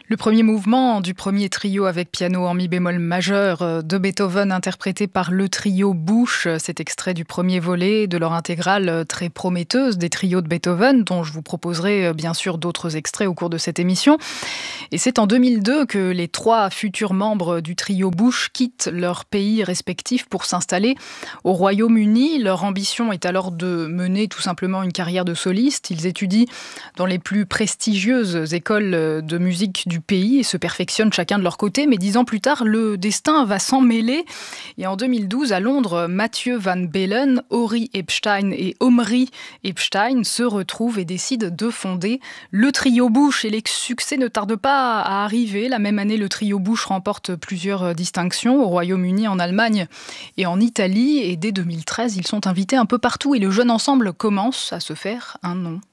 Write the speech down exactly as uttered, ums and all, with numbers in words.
Le premier mouvement du premier trio avec piano en mi bémol majeur de Beethoven, interprété par le trio Busch, c'est extrait du premier volet de leur intégrale très prometteuse des trios de Beethoven, dont je vous proposerai bien sûr d'autres extraits au cours de cette émission. Et c'est en deux mille deux que les trois futurs membres du trio Busch quittent leur pays respectif pour s'installer au Royaume-Uni. Leur ambition est alors de mener tout simplement une carrière de soliste. Ils étudient dans les plus prestigieuses écoles de musique du pays et se perfectionnent chacun de leur côté. Mais dix ans plus tard, le destin va s'en mêler. Et en deux mille douze, à Londres, Mathieu Van Bellen, Ori Epstein et Omri Epstein se retrouvent et décident de fonder le trio Busch. Et les succès ne tardent pas à arriver. La même année, le trio Busch remporte plusieurs distinctions au Royaume-Uni, en Allemagne et en Italie. Et dès deux mille treize, ils sont invités un peu partout et le jeune ensemble commence à se faire un nom.